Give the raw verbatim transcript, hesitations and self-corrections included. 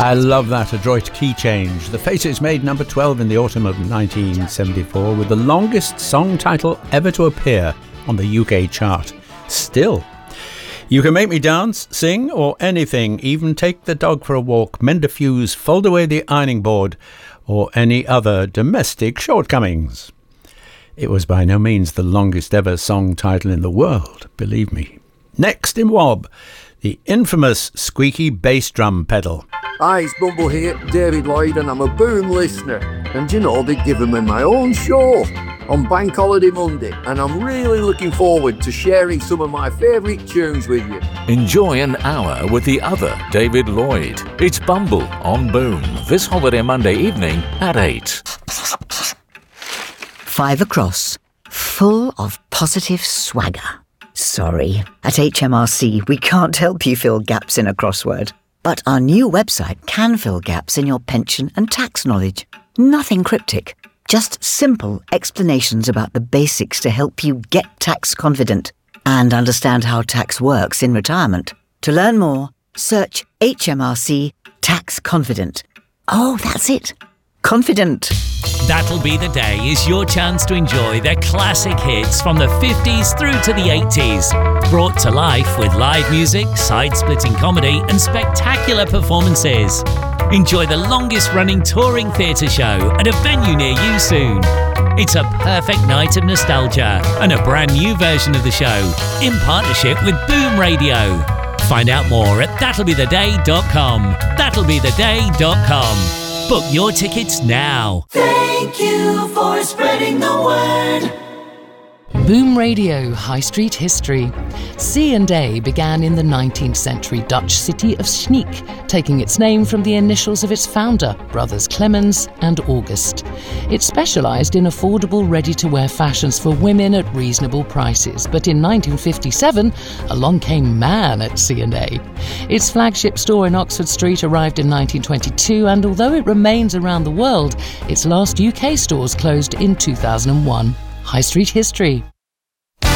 I love that adroit key change. The Faces made number twelve in the autumn of nineteen seventy-four with the longest song title ever to appear on the U K chart. Still, you can make me dance, sing or anything, even take the dog for a walk, mend a fuse, fold away the ironing board or any other domestic shortcomings. It was by no means the longest ever song title in the world, believe me. Next in Wob, the infamous squeaky bass drum pedal. Hi, it's Bumble here, David Lloyd, and I'm a Boom listener. And you know, they've given me my own show on Bank Holiday Monday, and I'm really looking forward to sharing some of my favourite tunes with you. Enjoy an hour with the other David Lloyd. It's Bumble on Boom this holiday Monday evening at eight. Five across, full of positive swagger. Sorry, at H M R C we can't help you fill gaps in a crossword. But our new website can fill gaps in your pension and tax knowledge. Nothing cryptic, just simple explanations about the basics to help you get tax confident and understand how tax works in retirement. To learn more, search H M R C Tax Confident. Oh, that's it. Confident. That'll Be the Day is your chance to enjoy their classic hits from the fifties through to the eighties. Brought to life with live music, side-splitting comedy and spectacular performances. Enjoy the longest-running touring theatre show at a venue near you soon. It's a perfect night of nostalgia and a brand new version of the show in partnership with Boom Radio. Find out more at that'll be the day dot com. that'll be the day dot com. Book your tickets now. Thank you for spreading the word. Boom Radio High Street History. C and A began in the nineteenth century Dutch city of Sneek, taking its name from the initials of its founder, brothers Clemens and August. It specialised in affordable ready-to-wear fashions for women at reasonable prices, but in nineteen fifty-seven, along came man at C and A. Its flagship store in Oxford Street arrived in nineteen twenty-two, and although it remains around the world, its last U K stores closed in two thousand one. High Street History.